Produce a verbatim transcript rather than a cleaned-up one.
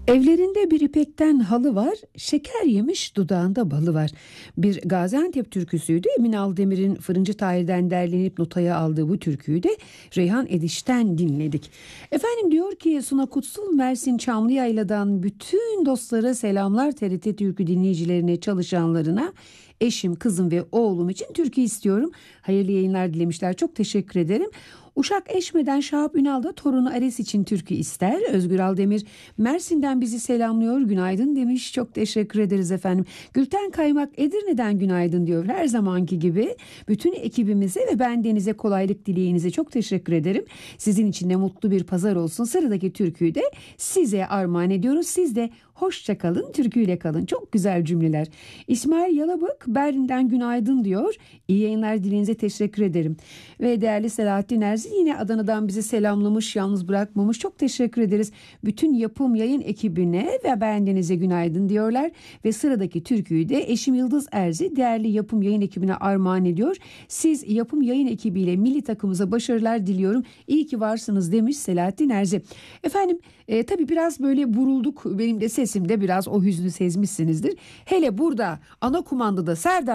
Evlerinde bir ipekten halı var, şeker yemiş dudağında balı var. Bir Gaziantep türküsüydü. Emin Aldemir'in Fırıncı Tahir'den derlenip notaya aldığı bu türküyü de Reyhan Ediş'ten dinledik. Efendim diyor ki Suna Kutsal Mersin Çamlıyayla'dan bütün dostlara selamlar, T R T Türkü dinleyicilerine, çalışanlarına. Eşim, kızım ve oğlum için türkü istiyorum. Hayırlı yayınlar dilemişler. Çok teşekkür ederim. Uşak Eşme'den Şahap Ünal da torunu Ares için türkü ister. Özgür Aldemir Mersin'den bizi selamlıyor. Günaydın demiş. Çok teşekkür ederiz efendim. Gülten Kaymak Edirne'den günaydın diyor. Her zamanki gibi bütün ekibimize ve bendenize kolaylık dileğinize çok teşekkür ederim. Sizin için de mutlu bir pazar olsun. Sıradaki türküyü de size armağan ediyoruz. Siz de hoşça kalın, türküyle kalın. Çok güzel cümleler. İsmail Yalabık Berlin'den günaydın diyor. İyi yayınlar dilinize teşekkür ederim. Ve değerli Selahattin Erzi yine Adana'dan bizi selamlamış, yalnız bırakmamış. Çok teşekkür ederiz. Bütün yapım yayın ekibine ve bendenize günaydın diyorlar. Ve sıradaki türküyü de eşim Yıldız Erzi değerli yapım yayın ekibine armağan ediyor. Siz yapım yayın ekibiyle milli takımımıza başarılar diliyorum. İyi ki varsınız demiş Selahattin Erzi. Efendim e, tabii biraz böyle burulduk. Benim de sesimde biraz o hüznü sezmişsinizdir. Hele burada ana kumandada Serdar